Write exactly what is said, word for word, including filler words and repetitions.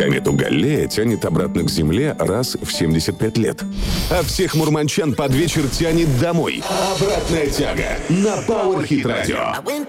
Комету Галлея тянет обратно к Земле раз в семьдесят пять лет. А всех мурманчан под вечер тянет домой. Обратная тяга на Power Hit Radio.